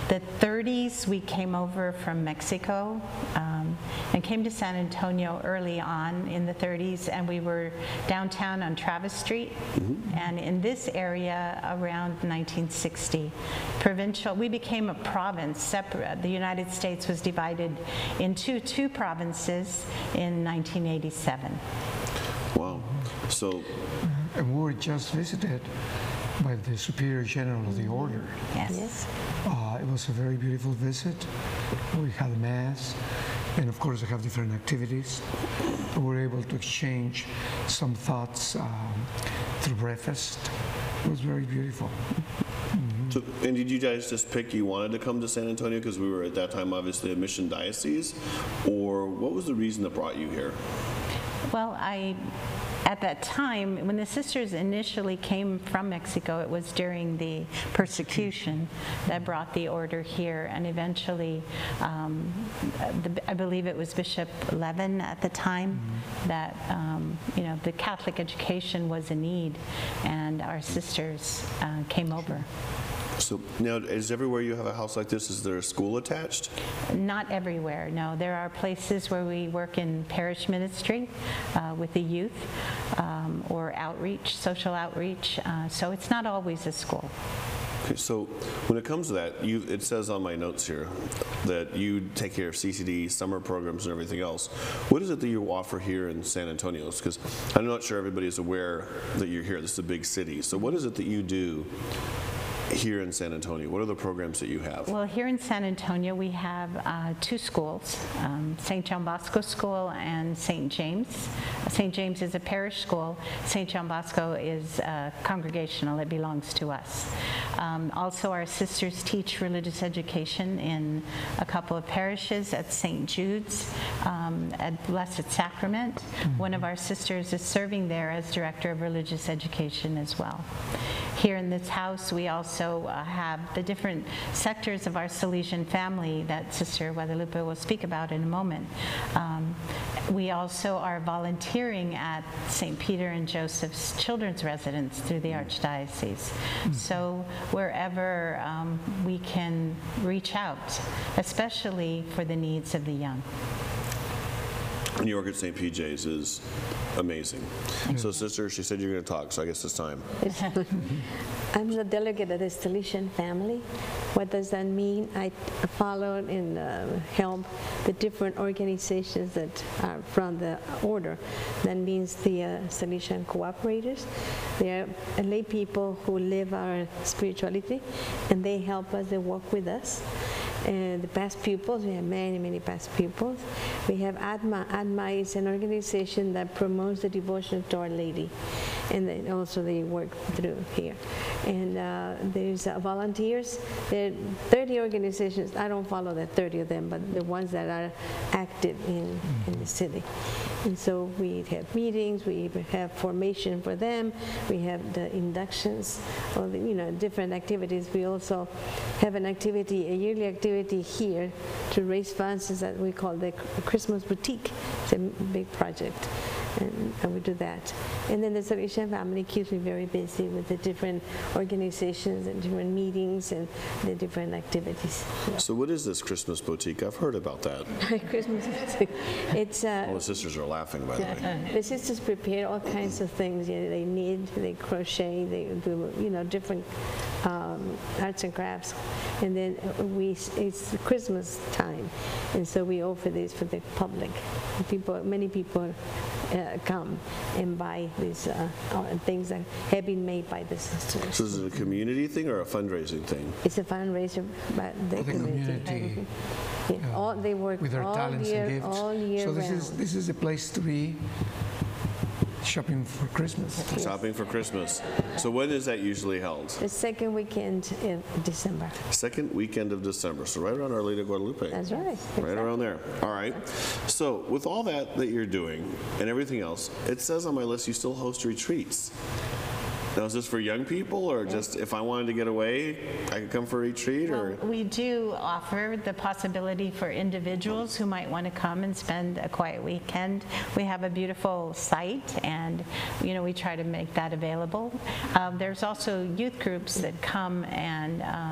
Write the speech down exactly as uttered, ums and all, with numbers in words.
the thirties, we came over from Mexico um, and came to San Antonio early on in the thirties, and we were downtown on Travis Street. Mm-hmm. And in this area around nineteen sixty, provincial, we became a province separate. The United States was divided into two provinces in nineteen eighty-seven. Wow. So, and we were just visited by the Superior General of the Order. Yes. Yes. Uh, it was a very beautiful visit. We had a mass, and of course, we have different activities. We were able to exchange some thoughts um, through breakfast. It was very beautiful. Mm-hmm. so, and did you guys just pick you wanted to come to San Antonio because we were at that time obviously a mission diocese, or what was the reason that brought you here? Well, I, at that time, when the sisters initially came from Mexico, it was during the persecution that brought the order here, and eventually, um, the, I believe it was Bishop Levin at the time, mm-hmm. that, um, you know, the Catholic education was a need, and our sisters uh, came over. So now, is everywhere you have a house like this, is there a school attached? Not everywhere, no. There are places where we work in parish ministry uh, with the youth um, or outreach, social outreach. Uh, so it's not always a school. Okay, so when it comes to that, you, it says on my notes here that you take care of C C D, summer programs, and everything else. What is it that you offer here in San Antonio? Because I'm not sure everybody is aware that you're here. This is a big city. So what is it that you do here in San Antonio? What are the programs that you have? Well, here in San Antonio, we have uh, two schools, um, Saint John Bosco School and Saint James. Saint James is a parish school. Saint John Bosco is uh, congregational. It belongs to us. Um, also, our sisters teach religious education in a couple of parishes at Saint Jude's, um, at Blessed Sacrament. Mm-hmm. One of our sisters is serving there as Director of Religious Education as well. Here in this house, we also uh, have the different sectors of our Salesian family that Sister Guadalupe will speak about in a moment. Um, we also are volunteering at Saint Peter and Joseph's Children's Residence through the Archdiocese. Mm-hmm. So wherever um, we can reach out, especially for the needs of the young. New York at Saint P J's is amazing. Mm-hmm. So, sister, she said you're going to talk, so I guess it's time. I'm the delegate of the Salesian family. What does that mean? I follow and uh, help the different organizations that are from the order. That means the uh, Salesian cooperators. They are lay people who live our spirituality, and they help us, they work with us. And the past pupils, we have many, many past pupils. We have ADMA. ADMA is an organization that promotes the devotion to Our Lady. And then also they work through here. And uh, there's uh, volunteers. There are thirty organizations. I don't follow the thirty of them, but the ones that are active in, in the city. And so we have meetings, we have formation for them, we have the inductions, or the, you know, different activities. We also have an activity, a yearly activity here to raise funds that we call the Christmas Boutique. It's a big project. And, and we do that. And then the Salesian family keeps me very busy with the different organizations and different meetings and the different activities. Yeah. So what is this Christmas Boutique? I've heard about that. Christmas Boutique. It's, uh, all the sisters are laughing, by the way. The sisters prepare all kinds of things. You know, they knit, they crochet, they do, you know, different um, arts and crafts. And then we, it's Christmas time. And so we offer this for the public. People, many people uh, come and buy these uh, things that have been made by the sisters. So is it a community thing or a fundraising thing? It's a fundraiser by the, the community. community. Yeah. Uh, all, they work with their all talents year, and gifts. all year so this round. is this is a place to be shopping for Christmas. Yes. Shopping for Christmas. So when is that usually held? The second weekend in December. Second weekend of December. So right around Our Lady of Guadalupe. That's right. Right Exactly. around there. All right. So with all that that you're doing and everything else, it says on my list you still host retreats. Now, is this for young people, or just if I wanted to get away, I could come for a retreat? Or Well, we do offer the possibility for individuals who might want to come and spend a quiet weekend. We have a beautiful site, and you know we try to make that available. Um, there's also youth groups that come and uh,